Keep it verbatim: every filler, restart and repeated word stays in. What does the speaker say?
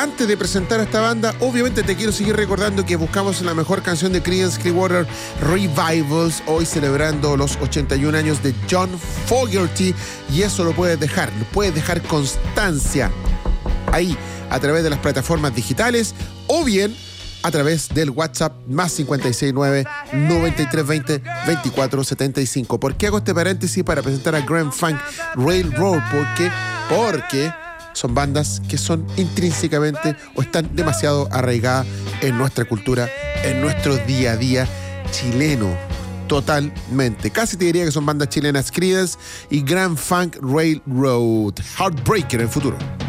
antes de presentar a esta banda, obviamente te quiero seguir recordando que buscamos la mejor canción de Creedence Clearwater Revivals, hoy celebrando los ochenta y un años de John Fogerty, y eso lo puedes dejar, lo puedes dejar constancia ahí a través de las plataformas digitales o bien a través del WhatsApp más cinco seis nueve, nueve tres dos cero, dos cuatro siete cinco. ¿Por qué hago este paréntesis para presentar a Grand Funk Railroad? Porque, porque son bandas que son intrínsecamente o están demasiado arraigadas en nuestra cultura, en nuestro día a día chileno. Totalmente. Casi te diría que son bandas chilenas, Creedence y Grand Funk Railroad. Heartbreaker en el futuro.